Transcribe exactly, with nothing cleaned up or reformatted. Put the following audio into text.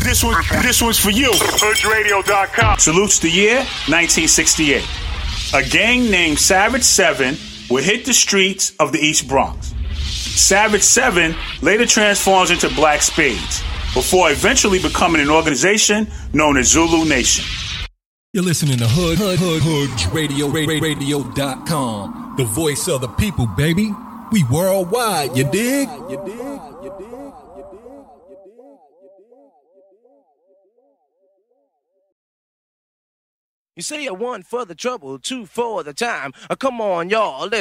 This one, this one's for you. Hood Radio dot com. Salutes the year nineteen sixty-eight. A gang named Savage Seven would hit the streets of the East Bronx. Savage Seven later transforms into Black Spades, before eventually becoming an organization known as Zulu Nation. You're listening to Hood, Hood, Hood, Hood Radio, Radio dot com. The voice of the people, baby. We worldwide, you dig? You dig? You dig? You say a one for the trouble, two for the time. Uh, come on, y'all. Let's